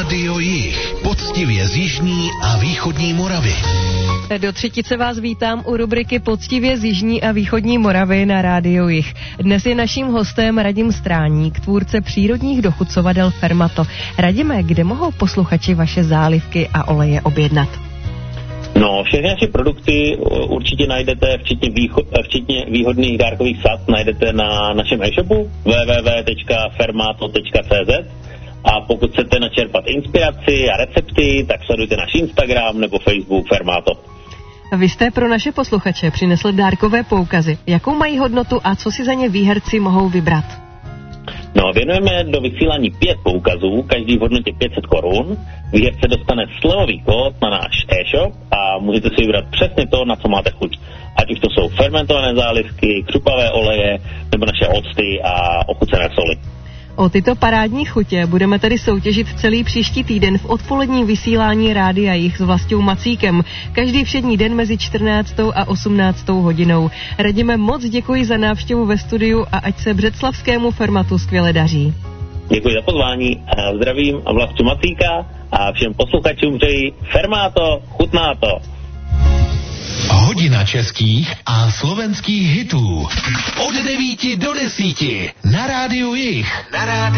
Rádio Jih, poctivě z jižní a východní Moravy. Do třetice vás vítám u rubriky Poctivě z jižní a východní Moravy na Rádiu Jih. Dnes je naším hostem Radim Stráník, tvůrce přírodních dochucovadel Fermato. Radime, kde mohou posluchači vaše zálivky a oleje objednat? No, všechny naše produkty určitě najdete, včetně výhodných dárkových sad, najdete na našem e-shopu www.fermato.cz a pokud chcete načerpat inspiraci a recepty, tak sledujte náš Instagram nebo Facebook Fermato. Vy jste pro naše posluchače přinesl dárkové poukazy. Jakou mají hodnotu a co si za ně výherci mohou vybrat? No, věnujeme do vysílání 5 poukazů, každý v hodnotě 500 korun. Výherce dostane slevový kód na náš e-shop a můžete si vybrat přesně to, na co máte chuť. Ať už to jsou fermentované zálivky, křupavé oleje nebo naše octy a ochucené soli. O tyto parádní chutě budeme tedy soutěžit celý příští týden v odpoledním vysílání Rádia Jih s Vlastou Macíkem. Každý všední den mezi 14. a 18. hodinou. Radime, moc děkuji za návštěvu ve studiu a ať se břeclavskému Fermatu skvěle daří. Děkuji za pozvání, zdravím Vlastu Macíka a všem posluchačům přeji Fermato, chutná to. Hodina českých a slovenských hitů. Od 9 do 10 na Rádiu Jih.